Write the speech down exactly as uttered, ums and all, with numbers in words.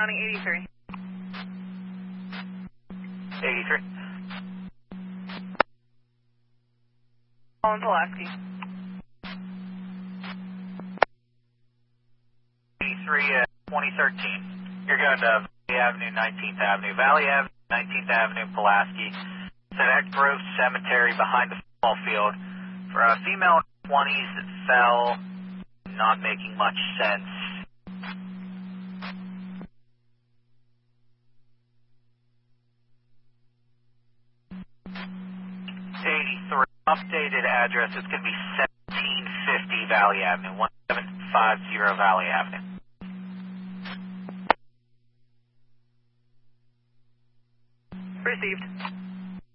County eighty-three. eighty-three. Calling Pulaski. eighty-three, uh, twenty thirteen. You're going to Valley Avenue, nineteenth Avenue. Valley Avenue, nineteenth Avenue, Pulaski. So that Grove Cemetery behind the football field. For a female in her twenties that fell, not making much sense. eighty-three. Updated address is going to be seventeen fifty Valley Avenue, seventeen fifty Valley Avenue. Received.